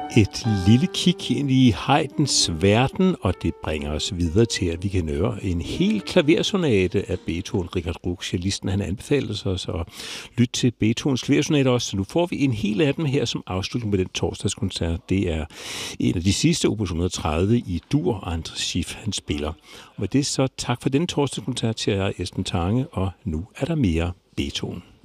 Et lille kig ind i Haydns verden, og det bringer os videre til, at vi kan høre en hel klaversonate af Beethoven. Richard Ruch, cellisten, han anbefalede os at lytte til Beethovens klaversonate også, så nu får vi en hel af dem her som afslutning med den torsdagskoncert. Det er en af de sidste, opus 130 i dur, og André Schiff, han spiller. Og med det så tak for denne torsdagskoncert til jer, Esben Tange, og nu er der mere Beethoven.